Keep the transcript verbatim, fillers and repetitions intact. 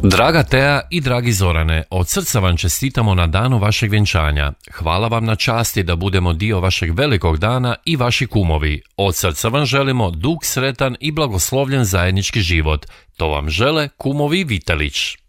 Draga Teja i dragi Zorane, od srca vam čestitamo na danu vašeg vjenčanja. Hvala vam na časti da budemo dio vašeg velikog dana i vaši kumovi. Od srca vam želimo dug, sretan i blagoslovljen zajednički život. To vam žele kumovi Vitelić.